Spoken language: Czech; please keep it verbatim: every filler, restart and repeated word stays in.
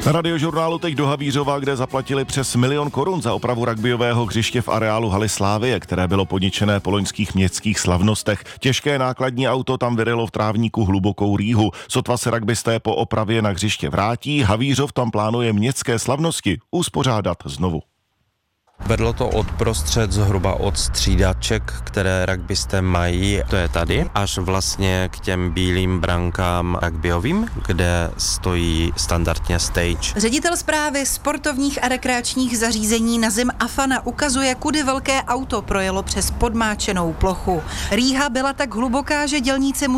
Radiožurnálu teď do Havířova, kde zaplatili přes milion korun za opravu rugbyového hřiště v areálu haly Slavie, které bylo poničené po loňských městských slavnostech. Těžké nákladní auto tam vyrylo v trávníku hlubokou rýhu. Sotva se rugbysté po opravě na hřiště vrátí, Havířov tam plánuje městské slavnosti uspořádat znovu. Vedlo to od prostřed zhruba od střídaček, které rugbysté mají, to je tady, až vlastně k těm bílým brankám rugbyovým, kde stojí standardně stage. Ředitel správy sportovních a rekreačních zařízení Nazim Afana ukazuje, kudy velké auto projelo přes podmáčenou plochu. Rýha byla tak hluboká, že dělníci